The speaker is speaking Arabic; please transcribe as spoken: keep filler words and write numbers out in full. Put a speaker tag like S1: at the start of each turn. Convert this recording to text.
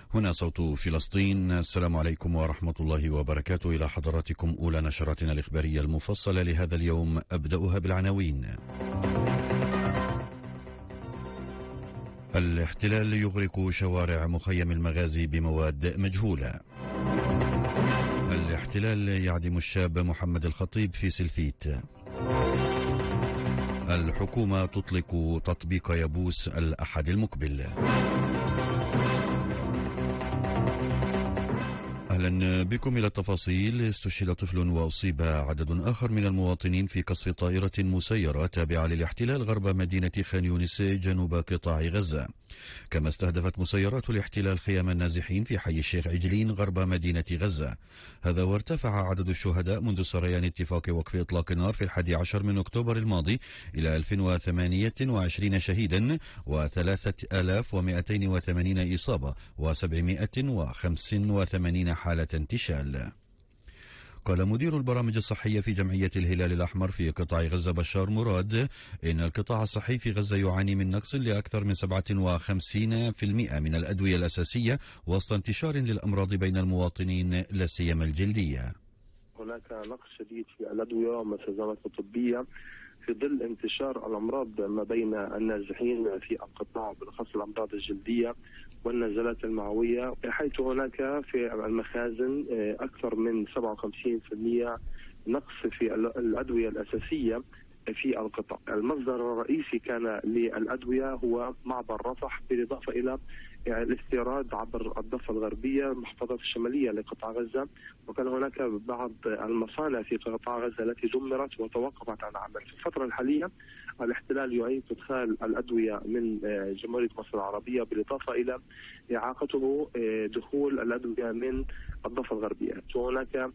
S1: هنا صوت فلسطين. السلام عليكم ورحمة الله وبركاته. إلى حضراتكم أولى نشراتنا الإخبارية المفصلة لهذا اليوم، أبدأها بالعناوين. الاحتلال يغرق شوارع مخيم المغازي بمواد مجهولة. الاحتلال يعدم الشاب محمد الخطيب في سلفيت. الحكومة تطلق تطبيق يبوس الأحد المقبل. أهلا بكم إلى التفاصيل. استشهد طفل وأصيب عدد آخر من المواطنين في قصف طائرة مسيرة تابعة للاحتلال غرب مدينة خان يونس جنوب قطاع غزة. كما استهدفت مسيرات الاحتلال خيام النازحين في حي الشيخ عجلين غرب مدينة غزة. هذا وارتفع عدد الشهداء منذ سريان اتفاق وقف إطلاق النار في الحادي عشر من أكتوبر الماضي إلى ألف وثمانية وعشرين شهيدا وثلاثة آلاف ومئتين وثمانين إصابة وسبعمئة وخمسة وثمانين حالة انتشال. قال مدير البرامج الصحية في جمعية الهلال الأحمر في قطاع غزة بشار مراد إن القطاع الصحي في غزة يعاني من نقص لأكثر من سبعة وخمسين بالمئة من الأدوية الأساسية وسط انتشار للأمراض بين المواطنين لا سيما الجلدية.
S2: هناك نقص شديد في الأدوية والمستلزمات الطبية في ظل انتشار الأمراض ما بين النازحين في القطاع، بالأخص الأمراض الجلدية والنزلات المعوية، حيث هناك في المخازن أكثر من سبعة وخمسين بالمئة نقص في الأدوية الأساسية في القطاع. المصدر الرئيسي كان للأدوية هو معبر رفح، بالإضافة إلى الاستيراد عبر الضفة الغربية المحافظات الشمالية لقطاع غزة، وكان هناك بعض المصانع في قطاع غزة التي دمرت وتوقفت عن العمل. في الفترة الحالية الاحتلال يعيد إدخال الأدوية من جمهورية مصر العربية، بالإضافة إلى إعاقته دخول الأدوية من الضفة الغربية. وهناك